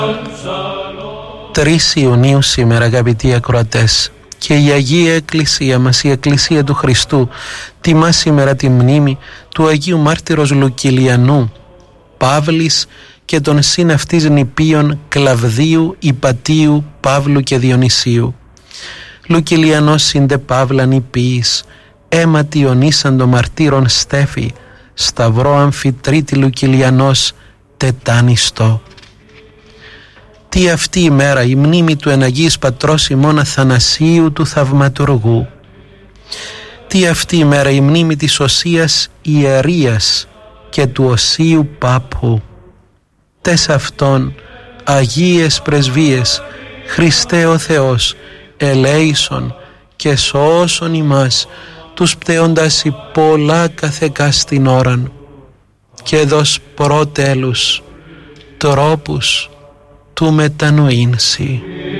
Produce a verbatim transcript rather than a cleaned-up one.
τρεις Ιουνίου σήμερα, αγαπητοί ακροατές, και η Αγία Εκκλησία μας, η Εκκλησία του Χριστού, τιμά σήμερα τη μνήμη του Αγίου Μάρτυρος Λουκυλιανού, Παύλης και των συν αυτής νηπίων Κλαβδίου, Ιπατίου, Παύλου και Διονυσίου. Λουκυλιανός σύντε Παύλα νηπίης, αίματι ονίσαντο μαρτύρων στέφη, σταυρό αμφιτρίτη Λουκυλιανός τετάνιστο. Τι αυτή η μέρα η μνήμη του εν Αγίης Πατρός ημών Αθανασίου του Θαυματουργού. Τι αυτή η μέρα η μνήμη της Οσίας Ιερίας και του Οσίου Πάπου. Τες αυτών Αγίες Πρεσβείες, Χριστέ ο Θεός, ελέησον και σώσον ημάς τους πτέοντας η πολλά καθεκά στην ώραν, και δώσ' προτέλους τρόπους του μετανοήνσι.